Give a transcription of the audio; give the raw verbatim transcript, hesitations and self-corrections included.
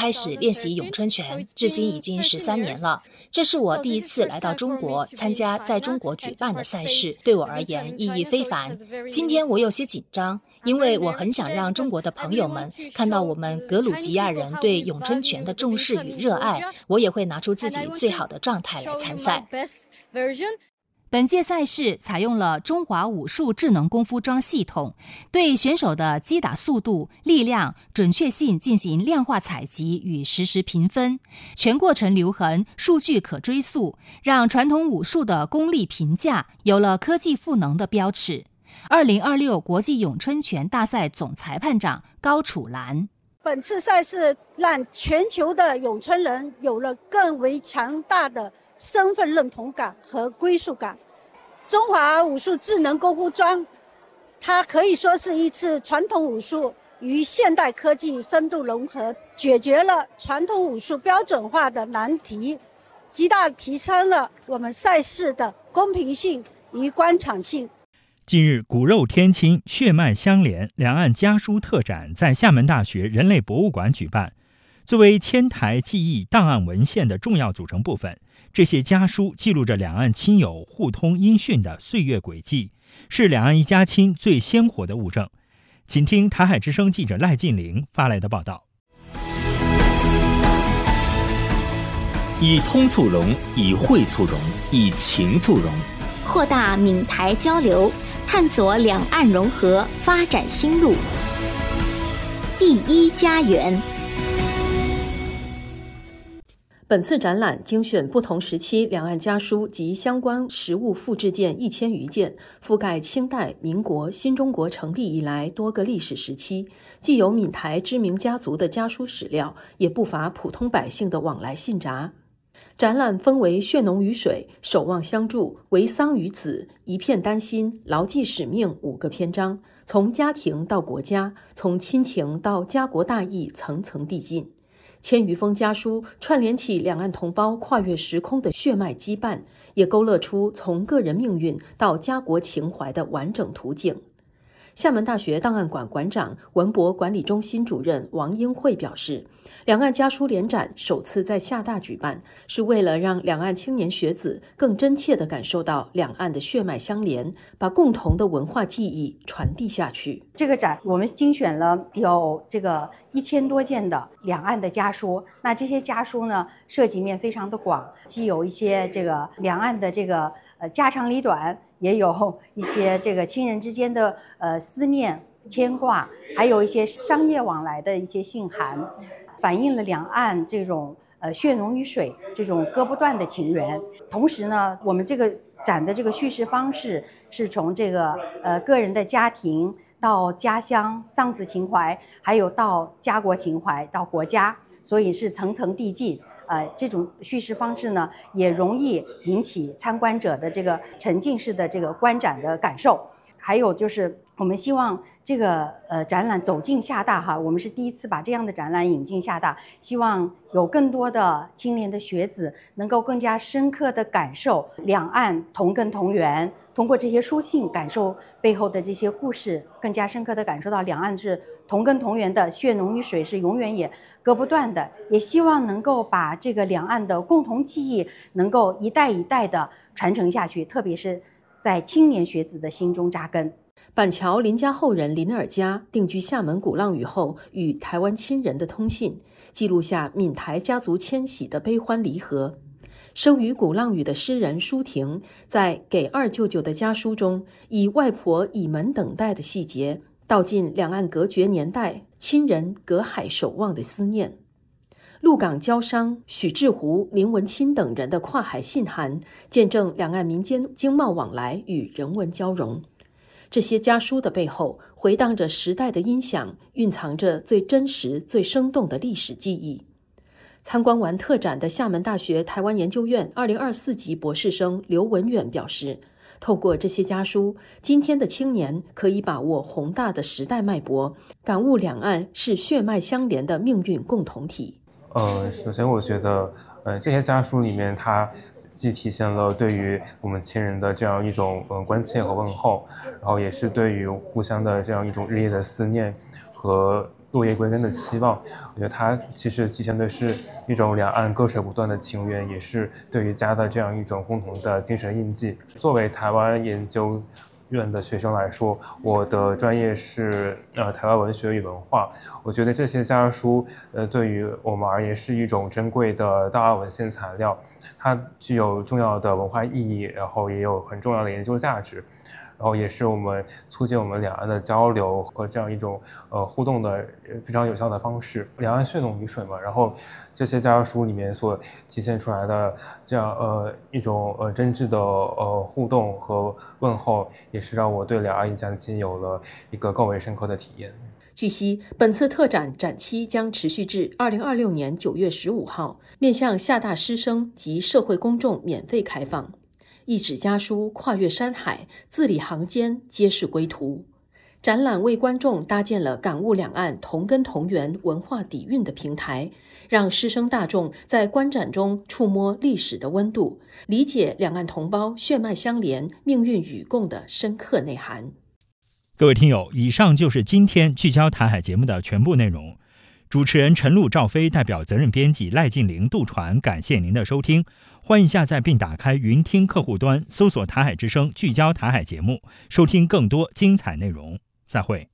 开始练习咏春拳，至今已经十三年了。这是我第一次来到中国参加在中国举办的赛事，对我而言意义非凡。今天我有些紧张，因为我很想让中国的朋友们看到我们格鲁吉亚人对咏春拳的重视与热爱，我也会拿出自己最好的状态来参赛。 本届赛事采用了中华武术智能功夫桩系统，对选手的击打速度、力量、准确性进行量化采集与实时评分，全过程留痕，数据可追溯，让传统武术的功力评价有了科技赋能的标尺。二零二六国际咏春拳大赛总裁判长高楚兰， 本次赛事让全球的咏春人有了更为强大的身份认同感和归属感。中华武术智能功夫桩，它可以说是一次传统武术与现代科技深度融合，解决了传统武术标准化的难题，极大提升了我们赛事的公平性与观赏性。 近日，骨肉天亲、血脉相连两岸家书特展在厦门大学人类博物馆举办。作为迁台记忆档案文献的重要组成部分，这些家书记录着两岸亲友互通音讯的岁月轨迹，是两岸一家亲最鲜活的物证。请听台海之声记者赖晋玲发来的报道。 以通促融，以会促融，以情促融， 扩大闽台交流，探索两岸融合发展新路。第一家园。 本次展览精选不同时期两岸家书及相关实物复制件一千余件，覆盖清代、民国、新中国成立以来多个历史时期，既有闽台知名家族的家书史料，也不乏普通百姓的往来信札。展览分为血浓于水、守望相助、为丧于子、一片丹心、牢记使命五个篇章，从家庭到国家，从亲情到家国大义，层层递进。千余封家书串联起两岸同胞跨越时空的血脉羁绊，也勾勒出从个人命运到家国情怀的完整图景。厦门大学档案馆馆长、文博管理中心主任王英慧表示，两岸家书联展首次在厦大举办，是为了让两岸青年学子更真切地感受到两岸的血脉相连，把共同的文化记忆传递下去。 这个展我们精选了有这个一千多件的两岸的家书，那这些家书呢，涉及面非常的广，既有一些这个两岸的这个呃家长里短，也有一些这个亲人之间的呃思念牵挂，还有一些商业往来的一些信函，反映了两岸这种呃血浓于水这种割不断的情缘。同时呢，我们这个展的这个叙事方式是从这个呃个人的家庭到家乡丧子情怀，还有到家国情怀，到国家，所以是层层递进。呃，这种叙事方式呢，也容易引起参观者的这个沉浸式的这个观展的感受。还有就是，我们希望这个呃展览走进厦大哈，我们是第一次把这样的展览引进厦大，希望有更多的青年的学子能够更加深刻的感受两岸同根同源，通过这些书信感受背后的这些故事，更加深刻的感受到两岸是同根同源的，血浓于水是永远也割不断的。也希望能够把这个两岸的共同记忆能够一代一代的传承下去，特别是在青年学子的心中扎根。 板桥林家后人林尔家定居厦门鼓浪屿后，与台湾亲人的通信，记录下闽台家族迁徙的悲欢离合。生于鼓浪屿的诗人舒婷，在《给二舅舅的家书》中，以外婆倚门等待的细节，道尽两岸隔绝年代亲人隔海守望的思念。鹿港交商、许志湖、林文清等人的跨海信函，见证两岸民间经贸往来与人文交融。这些家书的背后，回荡着时代的音响，蕴藏着最真实、最生动的历史记忆。参观完特展的厦门大学台湾研究院二零二四级博士生刘文远表示，透过这些家书，今天的青年可以把握宏大的时代脉搏，感悟两岸是血脉相连的命运共同体。 呃，首先我觉得，呃，这些家书里面，它既体现了对于我们亲人的这样一种呃关切和问候，然后也是对于故乡的这样一种日夜的思念和落叶归根的期望。我觉得它其实体现的是一种两岸割舍不断的情缘，也是对于家的这样一种共同的精神印记。作为台湾研究院的学生来说，我的专业是呃台湾文学与文化。我觉得这些家书呃对于我们而言是一种珍贵的档案文献材料，它具有重要的文化意义，然后也有很重要的研究价值。然后也是我们促进我们两岸的交流和这样一种呃互动的非常有效的方式。两岸血浓于水嘛，然后这些家书里面所体现出来的这样呃一种呃真挚的呃互动和问候，也是让我对两岸一家亲有了一个更为深刻的体验。 据悉，本次特展展期将持续至二零二六年九月十五号，面向厦大师生及社会公众免费开放。一纸家书跨越山海，字里行间皆是归途。展览为观众搭建了感悟两岸同根同源文化底蕴的平台，让师生大众在观展中触摸历史的温度，理解两岸同胞血脉相连、命运与共的深刻内涵。 各位听友，以上就是今天聚焦台海节目的全部内容。主持人陈露、赵飞代表责任编辑赖静玲、杜传，感谢您的收听。欢迎下载并打开云听客户端，搜索台海之声聚焦台海节目，收听更多精彩内容。再会。